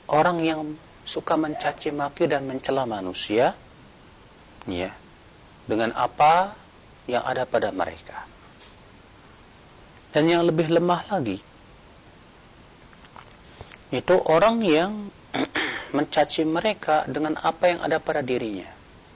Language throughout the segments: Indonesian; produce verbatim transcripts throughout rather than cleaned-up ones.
orang yang suka mencaci maki dan mencela manusia, ya, dengan apa yang ada pada mereka. Dan yang lebih lemah lagi, itu orang yang mencaci mereka dengan apa yang ada pada dirinya.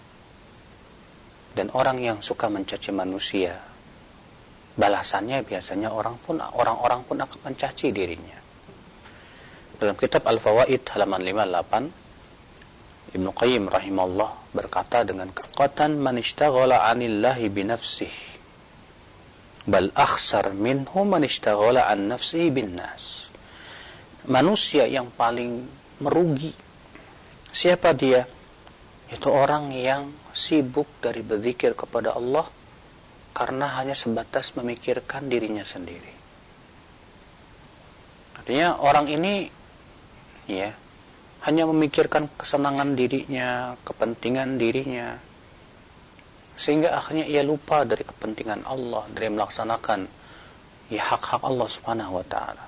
Dan orang yang suka mencaci manusia, balasannya biasanya orang pun orang-orang pun akan mencaci dirinya. Dalam kitab Al-Fawaid halaman lima puluh delapan, Ibnu Qayyim rahimahullah berkata dengan kekuatan, man ishtaghala 'anillahi binafsihi bal akhsar minhu man ishtaghala 'an nafsihi binnas. Manusia yang paling merugi, siapa dia? Itu orang yang sibuk dari berzikir kepada Allah karena hanya sebatas memikirkan dirinya sendiri. Artinya orang ini, ya, hanya memikirkan kesenangan dirinya, kepentingan dirinya, sehingga akhirnya ia lupa dari kepentingan Allah, dari melaksanakan, ya, hak-hak Allah Subhanahu wa ta'ala.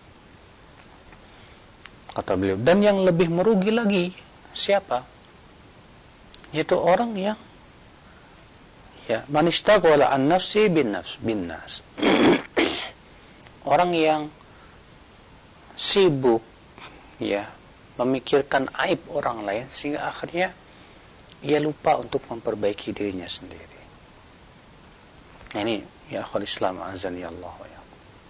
Kata beliau, dan yang lebih merugi lagi siapa? Yaitu orang yang, ya, man ishtaghala an nafsi bin nafs bin nas. Orang yang sibuk, ya, memikirkan aib orang lain sehingga akhirnya ia lupa untuk memperbaiki dirinya sendiri. Nah, ini, ya akhwal Islam azani Allah wa ya.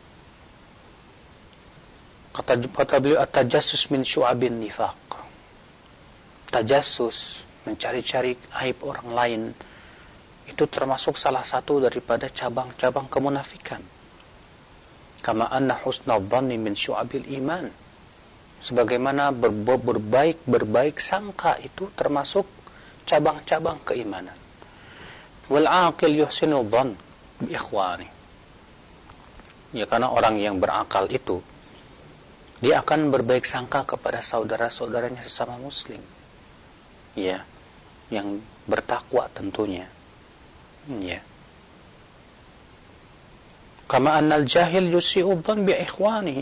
Kata, kata beliau, at-tajassus min syu'abin nifaq. Tajassus, mencari-cari aib orang lain, itu termasuk salah satu daripada cabang-cabang kemunafikan. Kama anna husnal dhanni min syu'abil iman. Sebagaimana ber- berbaik berbaik sangka itu termasuk cabang-cabang keimanan. Wal aqil yuhsinu dhann bi ikhwani. Ya, karena orang yang berakal itu dia akan berbaik sangka kepada saudara-saudaranya sesama muslim. Ya, yang bertakwa tentunya. Ya. Kama annal jahil yusi'u dhann bi ikhwanihi.